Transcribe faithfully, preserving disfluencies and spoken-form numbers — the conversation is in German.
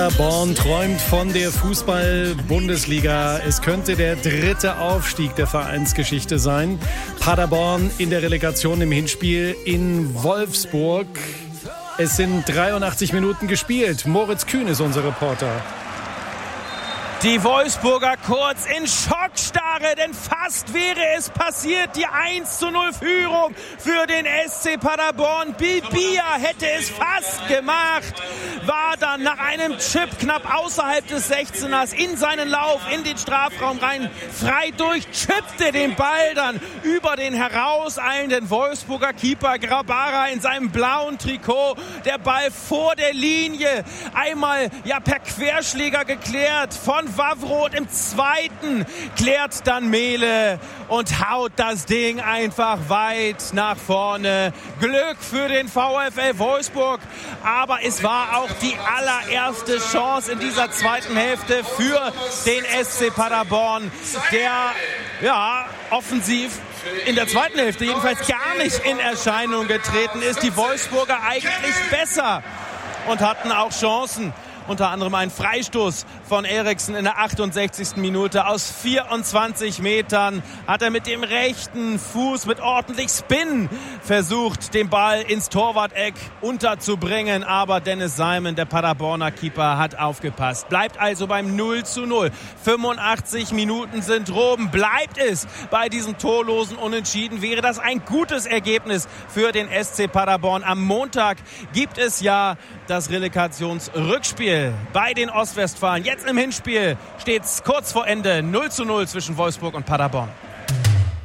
Paderborn träumt von der Fußball-Bundesliga. Es könnte der dritte Aufstieg der Vereinsgeschichte sein. Paderborn in der Relegation im Hinspiel in Wolfsburg. Es sind dreiundachtzig Minuten gespielt. Moritz Kühn ist unser Reporter. Die Wolfsburger kurz in Schockstarre, denn fast wäre es passiert. Die eins zu null Führung für den S C Paderborn. Bilbia hätte es fast gemacht, war dann nach einem Chip knapp außerhalb des sechzehners in seinen Lauf in den Strafraum rein, frei durch, chippte den Ball dann über den herauseilenden Wolfsburger Keeper Grabara in seinem blauen Trikot. Der Ball vor der Linie, einmal ja per Querschläger geklärt von Wawroth, im zweiten klärt dann Mehle und haut das Ding einfach weit nach vorne. Glück für den VfL Wolfsburg, aber es war auch die allererste Chance in dieser zweiten Hälfte für den S C Paderborn, der ja offensiv in der zweiten Hälfte jedenfalls gar nicht in Erscheinung getreten ist. Die Wolfsburger eigentlich besser und hatten auch Chancen. Unter anderem ein Freistoß von Eriksen in der achtundsechzigsten Minute. Aus vierundzwanzig Metern hat er mit dem rechten Fuß mit ordentlich Spin versucht, den Ball ins Torwart-Eck unterzubringen. Aber Dennis Simon, der Paderborner Keeper, hat aufgepasst. Bleibt also beim null zu null. fünfundachtzig Minuten sind rum. Bleibt es bei diesem torlosen Unentschieden, wäre das ein gutes Ergebnis für den S C Paderborn. Am Montag gibt es ja das Relegationsrückspiel bei den Ostwestfalen. Jetzt im Hinspiel steht es kurz vor Ende null zu null zwischen Wolfsburg und Paderborn.